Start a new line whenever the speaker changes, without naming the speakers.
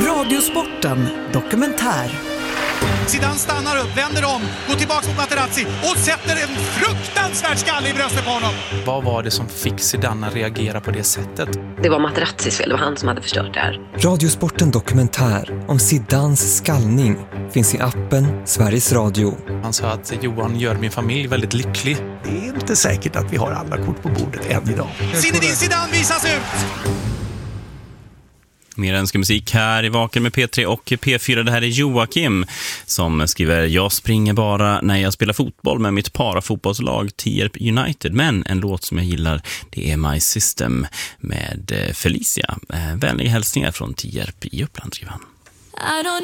Radiosporten dokumentär.
Zidane stannar upp, vänder om, går tillbaka mot Materazzi och sätter en fruktansvärd skalle i bröstet på honom.
Vad var det som fick Zidane att reagera på det sättet?
Det var Materazzis fel, det var han som hade förstört det här.
Radiosporten dokumentär om Zidanes skallning finns i appen Sveriges Radio.
Han sa att Johan gör min familj väldigt lycklig.
Det är inte säkert att vi har alla kort på bordet än idag.
Zinedine Zidane visas ut!
Mer önskemusik här i Vaken med P3 och P4. Det här är Joakim som skriver: jag springer bara när jag spelar fotboll med mitt parafotbollslag Tierp United. Men en låt som jag gillar, det är My System med Felicia. Vänliga hälsningar från Tierp i Uppland, skriver han.